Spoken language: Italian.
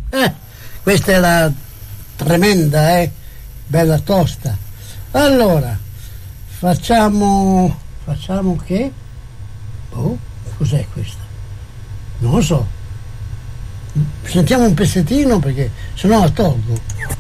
Questa è la tremenda, bella tosta. Allora, facciamo che? Cos'è questa? Non lo so. Sentiamo un pezzettino perché sennò la tolgo.